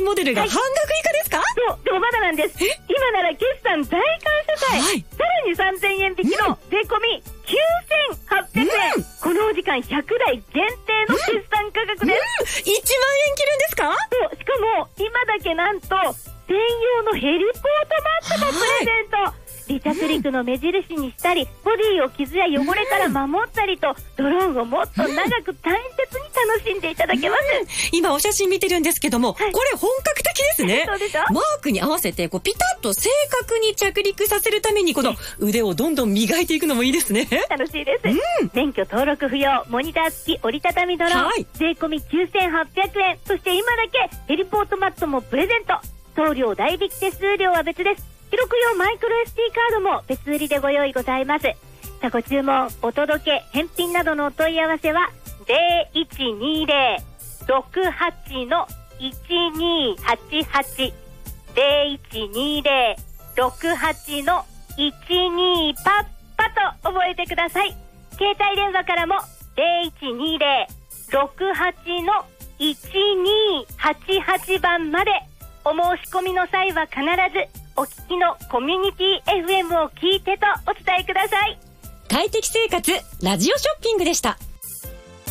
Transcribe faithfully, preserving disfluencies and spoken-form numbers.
モデルが半額以下ですか？ そう、でもまだなんです。今なら決算大感謝祭、はい、さらにさんぜんえん引きの税込みきゅうせんはっぴゃくえん、うん、このお時間ひゃくだい限定の決算価格です、 うん、いちまんえん切るんですか？ そう、しかも今だけなんと専用のヘリポートマットもプレゼント、はい、離着陸の目印にしたり、ボディを傷や汚れから守ったりと、ドローンをもっと長く大切に楽しんでいただけます、 うん、今お写真見てるんですけども、はい、これ本格的ですね。 そうでしょ？ マークに合わせてこうピタッと正確に着陸させるためにこの腕をどんどん磨いていくのもいいですね。 楽しいです、 うん、 免許登録不要、モニター付き折りたたみドローン、はい、税込みきゅうせんはっぴゃくえん、そして今だけヘリポートマットもプレゼント、送料代引き手数料は別です。記録用マイクロ エスディー カードも別売りでご用意ございます。さあ、ご注文、お届け、返品などのお問い合わせはゼロいちにゼロ ろくはち のいちにはちはち ゼロいちにゼロ ろくはち のいちにパッパと覚えてください。携帯電話からもゼロいちにゼロ ろくはち のいちにはちはちばんまでお申し込みの際は必ずお聞きのコミュニティ エフエム を聞いてとお伝えください。 快適生活ラジオショッピングでした。